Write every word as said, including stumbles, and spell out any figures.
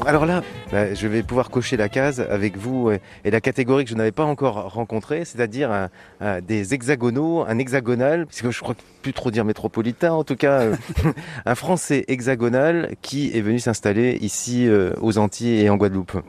Alors là, bah, je vais pouvoir cocher la case avec vous euh, et la catégorie que je n'avais pas encore rencontrée, c'est-à-dire un- un- des hexagonaux, un hexagonal, puisque je crois que plus trop dire métropolitain, en tout cas euh, un Français hexagonal qui est venu s'installer ici euh, aux Antilles et en Guadeloupe.